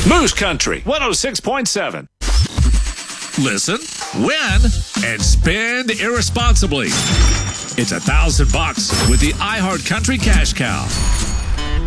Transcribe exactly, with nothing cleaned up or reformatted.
Moose Country one oh six point seven. Listen, win, and spend irresponsibly. It's a thousand bucks with the iHeart Country Cash Cow.